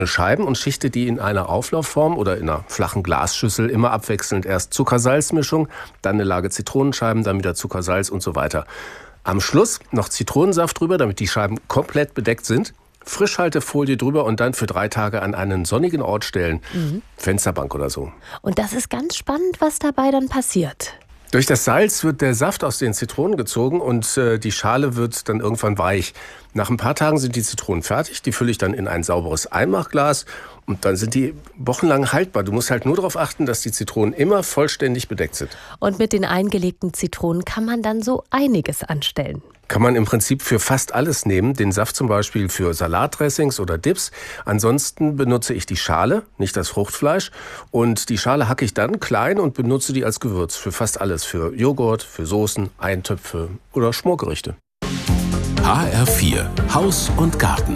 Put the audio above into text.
Scheiben und schichte die in einer Auflaufform oder in einer flachen Glasschüssel immer abwechselnd. Erst Zucker-Salz-Mischung, dann eine Lage Zitronenscheiben, dann wieder Zucker, Salz und so weiter. Am Schluss noch Zitronensaft drüber, damit die Scheiben komplett bedeckt sind. Frischhaltefolie drüber und dann für 3 Tage an einen sonnigen Ort stellen. Fensterbank oder so. Und das ist ganz spannend, was dabei dann passiert. Durch das Salz wird der Saft aus den Zitronen gezogen und die Schale wird dann irgendwann weich. Nach ein paar Tagen sind die Zitronen fertig, die fülle ich dann in ein sauberes Einmachglas und dann sind die wochenlang haltbar. Du musst halt nur darauf achten, dass die Zitronen immer vollständig bedeckt sind. Und mit den eingelegten Zitronen kann man dann so einiges anstellen. Kann man im Prinzip für fast alles nehmen. Den Saft zum Beispiel für Salatdressings oder Dips. Ansonsten benutze ich die Schale, nicht das Fruchtfleisch. Und die Schale hacke ich dann klein und benutze die als Gewürz für fast alles. Für Joghurt, für Soßen, Eintöpfe oder Schmorgerichte. HR4 Haus und Garten.